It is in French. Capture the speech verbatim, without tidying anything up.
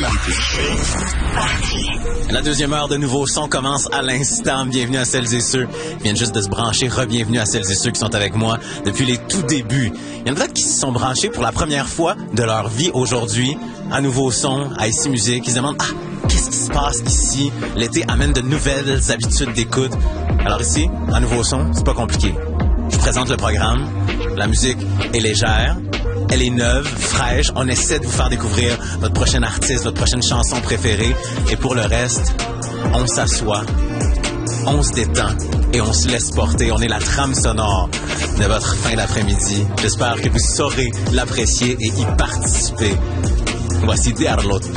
La deuxième heure de Nouveau Son commence à l'instant. Bienvenue à celles et ceux qui viennent juste de se brancher. Re-bienvenue à celles et ceux qui sont avec moi depuis les tout débuts. Il y en a peut-être qui se sont branchés pour la première fois de leur vie aujourd'hui à Nouveau Son, à Ici Musique. Ils se demandent « Ah, qu'est-ce qui se passe ici? » L'été amène de nouvelles habitudes d'écoute. Alors ici, à Nouveau Son, c'est pas compliqué. Je vous présente le programme. La musique est légère. Elle est neuve, fraîche. On essaie de vous faire découvrir votre prochain artiste, votre prochaine chanson préférée. Et pour le reste, on s'assoit, on se détend et on se laisse porter. On est la trame sonore de votre fin d'après-midi. J'espère que vous saurez l'apprécier et y participer. Voici Diarlo.